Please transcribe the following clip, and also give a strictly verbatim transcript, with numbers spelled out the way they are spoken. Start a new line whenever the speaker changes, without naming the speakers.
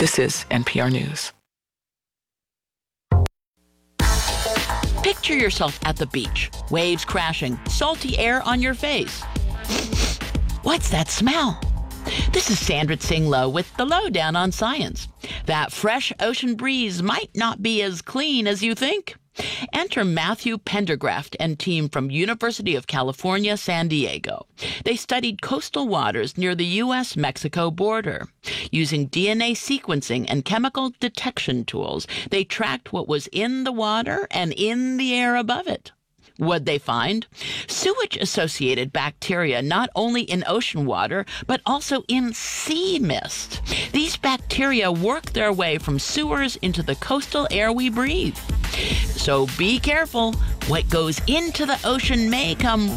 This is N P R News.
Picture yourself at the beach, waves crashing, salty air on your face. What's that smell? This is Sandra Tsing Loh with the Lowdown on Science. That fresh ocean breeze might not be as clean as you think. Enter Matthew Pendergraft and team from University of California, San Diego. They studied coastal waters near the U S Mexico border. Using D N A sequencing and chemical detection tools, they tracked what was in the water and in the air above it. What'd they find? Sewage-associated bacteria not only in ocean water, but also in sea mist. These bacteria work their way from sewers into the coastal air we breathe. So be careful. What goes into the ocean may come